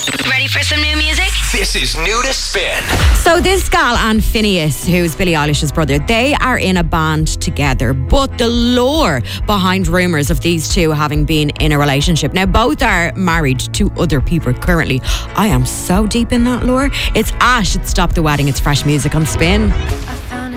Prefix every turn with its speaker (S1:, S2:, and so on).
S1: Ready for some new music?
S2: This is New to Spin.
S3: So this gal and Phineas, who's Billie Eilish's brother, they are in a band together, but the lore behind rumours of these two having been in a relationship. Now, both are married to other people currently. I am so deep in that lore. It's Ash at Stop the Wedding. It's fresh music on Spin.